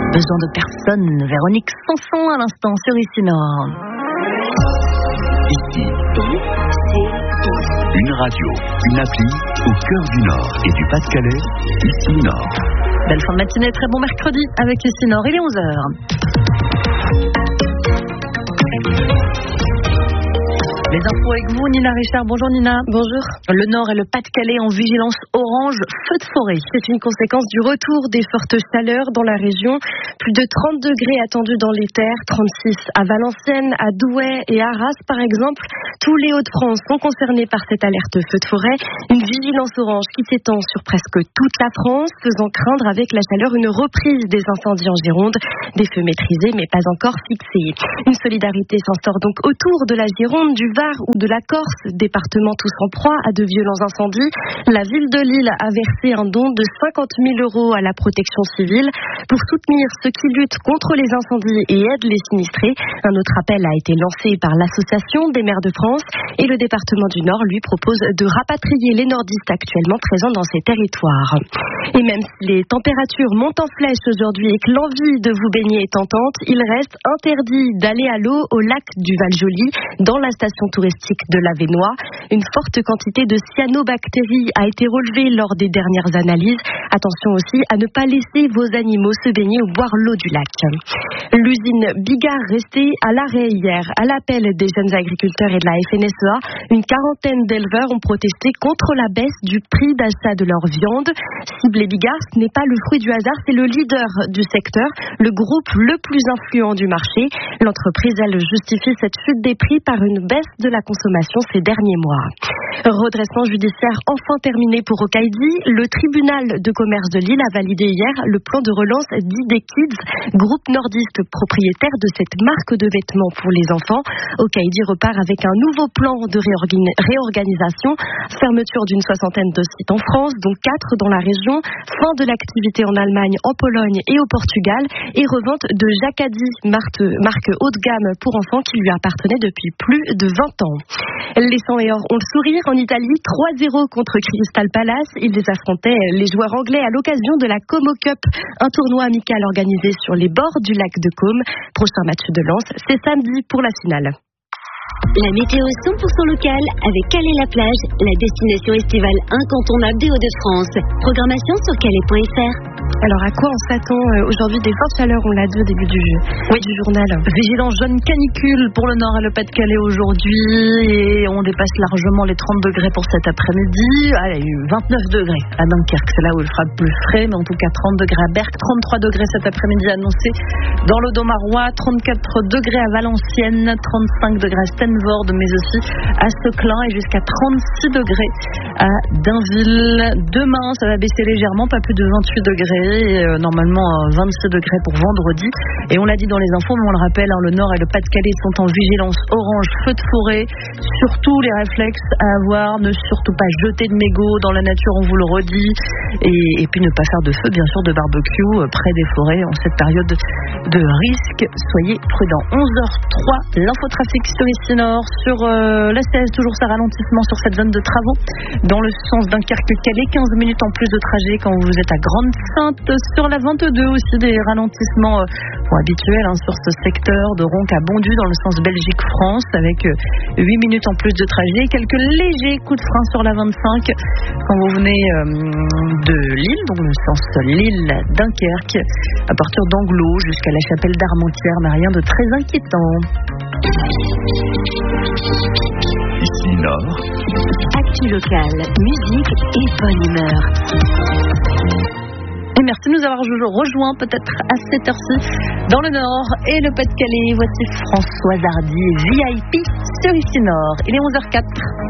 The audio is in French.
Besoin de personne, Véronique Sanson à l'instant sur Ici Nord. Ici, une radio, une appli au cœur du Nord et du Pas-de-Calais, Ici Nord. Belle fin de matinée, très bon mercredi avec Ici Nord, il est 11h. Les infos avec vous, Nina Richard. Bonjour Nina. Bonjour. Le Nord et le Pas-de-Calais en vigilance orange, feu de forêt. C'est une conséquence du retour des fortes chaleurs dans la région. Plus de 30 degrés attendus dans les terres, 36 à Valenciennes, à Douai et à Arras par exemple. Tous les Hauts-de-France sont concernés par cette alerte feu de forêt. Une vigilance orange qui s'étend sur presque toute la France, faisant craindre avec la chaleur une reprise des incendies en Gironde. Des feux maîtrisés mais pas encore fixés. Une solidarité s'instaure donc autour de la Gironde, du Var ou de la Corse, départements tous en proie à de violents incendies. La ville de Lille a versé un don de 50 000 € à la protection civile pour soutenir ceux qui luttent contre les incendies et aident les sinistrés. Un autre appel a été lancé par l'Association des maires de France et le département du Nord lui propose de rapatrier les nordistes actuellement présents dans ces territoires. Et même si les températures montent en flèche aujourd'hui et que l'envie de vous baigner est tentante, il reste interdit d'aller à l'eau au lac du Val-Joli dans la station touristique de l'Avesnois. Une forte quantité de cyanobactéries a été relevée lors des dernières analyses. Attention aussi à ne pas laisser vos animaux se baigner ou boire l'eau du lac. L'usine Bigard restait à l'arrêt hier. À l'appel des jeunes agriculteurs et de la FNSEA, une quarantaine d'éleveurs ont protesté contre la baisse du prix d'achat de leur viande. Cibler Bigard, ce n'est pas le fruit du hasard, c'est le leader du secteur, le groupe le plus influent du marché. L'entreprise, elle, justifie cette chute des prix par une baisse de la consommation ces derniers mois. Redressement judiciaire enfin terminé pour Okaidi. Le tribunal de commerce de Lille a validé hier le plan de relance d'ID Kids, groupe nordiste propriétaire de cette marque de vêtements pour les enfants. Okaidi repart avec un nouveau plan de réorganisation, fermeture d'une soixantaine de sites en France, dont 4 dans la région, fin de l'activité en Allemagne, en Pologne et au Portugal, et revente de Jacadi, marque haut de gamme pour enfants qui lui appartenait depuis plus de 20 ans. Les Sang et Or ont le sourire en Italie, 3-0 contre Crystal Palace. Ils affrontaient les joueurs anglais à l'occasion de la Como Cup, un tournoi amical organisé sur les bords du lac de Côme. Prochain match de Lens, c'est samedi pour la finale. La météo 100% locale avec Calais-la-Plage, la destination estivale incontournable des Hauts-de-France. Programmation sur calais.fr. Alors à quoi on s'attend aujourd'hui? Des fortes chaleurs, on l'a dit au début du journal. Vigilance jaune canicule pour le Nord et le Pas-de-Calais aujourd'hui et on dépasse largement les 30 degrés pour cet après-midi. Il y a eu 29 degrés à Dunkerque, c'est là où il fera plus frais, mais en tout cas 30 degrés à Berck, 33 degrés cet après-midi annoncé dans le Domarois, 34 degrés à Valenciennes, 35 degrés à Stenvoorde, mais aussi à Seclin et jusqu'à 36 degrés à Dainville. Demain, ça va baisser légèrement, pas plus de 28 degrés. Et normalement 26 degrés pour vendredi. Et on l'a dit dans les infos, mais on le rappelle, le Nord et le Pas-de-Calais sont en vigilance orange, feu de forêt. Surtout les réflexes à avoir, ne surtout pas jeter de mégots dans la nature, on vous le redit. Et puis ne pas faire de feu, bien sûr, de barbecue près des forêts en cette période de risque. Soyez prudents. 11h03, l'infotrafic sur Ici Nord. Sur la 16, toujours ça ralentissement sur cette zone de travaux. Dans le sens Dunkerque-Calais, 15 minutes en plus de trajet quand vous êtes à Grande-Sainte. Sur la 22 aussi, des ralentissements habituels sur ce secteur de Ronc à Bondu dans le sens Belgique-France avec 8 minutes en plus de trajet. Quelques légers coups de frein sur la 25 quand vous venez de Lille, donc le sens Lille-Dunkerque, à partir d'Anglo jusqu'à la chapelle d'Armentières, mais rien de très inquiétant. Ici Nord. Actu locale, musique et bonne humeur. Et merci de nous avoir rejoints peut-être à cette heure-ci dans le Nord et le Pas-de-Calais. Voici Françoise Hardy, VIP sur Ici Nord. Il est 11h04.